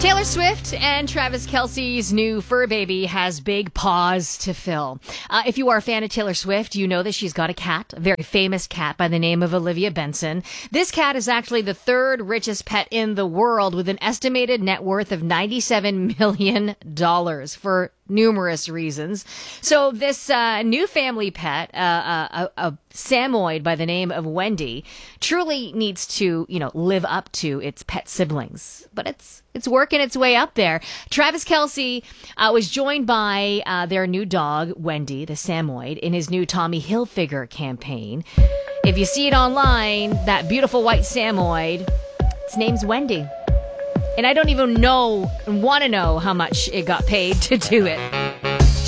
Taylor Swift and Travis Kelce's new fur baby has big paws to fill. If you are a fan of Taylor Swift, you know that she's got a cat, a very famous cat by the name of Olivia Benson. This cat is actually the third richest pet in the world with an estimated net worth of $97 million for numerous reasons. So this new family pet, a Samoyed by the name of Wendy, truly needs to, live up to its pet siblings. But it's working its way up there. Travis Kelce was joined by their new dog, Wendy, the Samoyed, in his new Tommy Hilfiger campaign. If you see it online, that beautiful white Samoyed, its name's Wendy. And I don't even want to know how much it got paid to do it.